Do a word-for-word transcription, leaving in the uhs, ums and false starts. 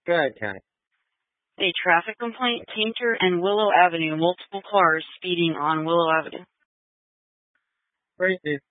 Go ahead, Connie. A traffic complaint, Tainter and Willow Avenue, multiple cars speeding on Willow Avenue. Crazy